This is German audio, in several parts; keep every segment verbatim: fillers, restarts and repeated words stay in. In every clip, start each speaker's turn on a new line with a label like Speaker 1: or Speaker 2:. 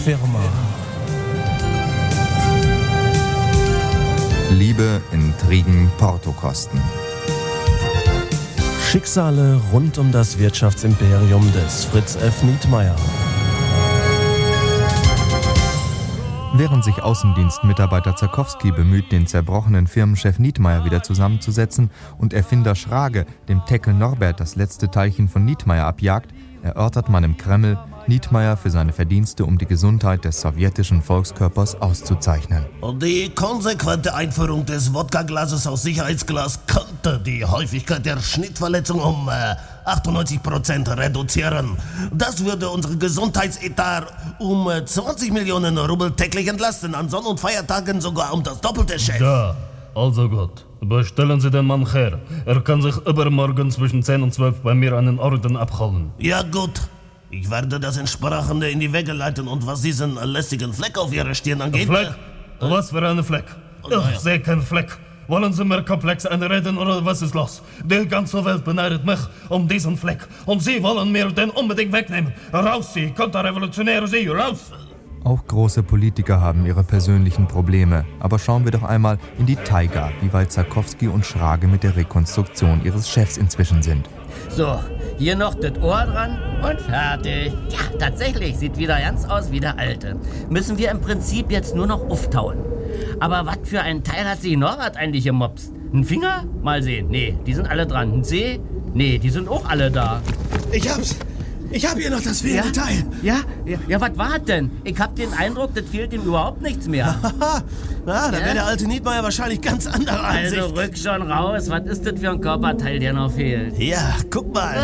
Speaker 1: Firma.
Speaker 2: Liebe, Intrigen, Portokosten.
Speaker 1: Schicksale rund um das Wirtschaftsimperium des Fritz F. Nietmeyer.
Speaker 2: Während sich Außendienstmitarbeiter Zarkowski bemüht, den zerbrochenen Firmenchef Nietmeyer wieder zusammenzusetzen und Erfinder Schrage dem Teckel Norbert das letzte Teilchen von Nietmeyer abjagt, erörtert man im Kreml, Nietmeyer für seine Verdienste um die Gesundheit des sowjetischen Volkskörpers auszuzeichnen.
Speaker 3: Und die konsequente Einführung des Wodka-Glases aus Sicherheitsglas könnte die Häufigkeit der Schnittverletzung um äh, achtundneunzig Prozent reduzieren. Das würde unsere Gesundheitsetat um äh, zwanzig Millionen Rubel täglich entlasten, an Sonn- und Feiertagen sogar um das Doppelte, Chef.
Speaker 4: Ja, also gut. Bestellen Sie den Mann her. Er kann sich übermorgen zwischen zehn und zwölf bei mir einen Orden abholen.
Speaker 3: Ja gut. Ich werde das Entsprechende in die Wege leiten und was diesen lästigen Fleck auf Ihrer Stirn angeht...
Speaker 4: Fleck? Was für eine Fleck?
Speaker 3: Oh, ja.
Speaker 4: Ich sehe keinen Fleck. Wollen Sie mir komplex einreden oder was ist los? Die ganze Welt beneidet mich um diesen Fleck. Und Sie wollen mir den unbedingt wegnehmen. Raus, Sie, Konterrevolutionäre, Sie, raus!
Speaker 2: Auch große Politiker haben ihre persönlichen Probleme. Aber schauen wir doch einmal in die Taiga, wie weit Zarkowski und Schrage mit der Rekonstruktion ihres Chefs inzwischen sind.
Speaker 5: So, hier noch das Ohr dran und fertig. Ja, tatsächlich, sieht wieder ganz aus wie der Alte. Müssen wir im Prinzip jetzt nur noch auftauen. Aber was für ein Teil hat sich Norbert eigentlich gemopst? Ein Finger? Mal sehen. Nee, die sind alle dran. Ein Zeh? Nee, die sind auch alle da.
Speaker 3: Ich hab's! Ich hab hier noch das fehlende
Speaker 5: Ja?
Speaker 3: Teil!
Speaker 5: Ja, ja, ja, was war denn? Ich hab den Eindruck, das fehlt ihm überhaupt nichts mehr.
Speaker 3: Haha, na, da
Speaker 5: Ja?
Speaker 3: wäre der alte Nietmeyer wahrscheinlich ganz anderer Ansicht.
Speaker 5: Also rück schon raus. Was ist das für ein Körperteil, der noch fehlt?
Speaker 3: Ja, guck mal.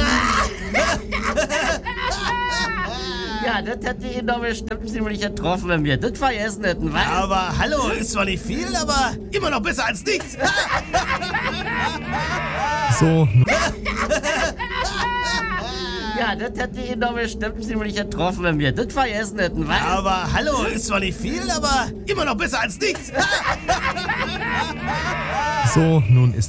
Speaker 5: Ja, das hätte ihn doch bestimmt ziemlich getroffen, wenn wir das vergessen hätten, was?
Speaker 3: Aber hallo, ist zwar nicht viel, aber immer noch besser als nichts.
Speaker 2: So,
Speaker 5: Ja, das hätte ihn doch bestimmt ziemlich getroffen, wenn wir das vergessen hätten, was?
Speaker 3: Aber hallo, ist zwar nicht viel, aber immer noch besser als nichts.
Speaker 2: so, nun ist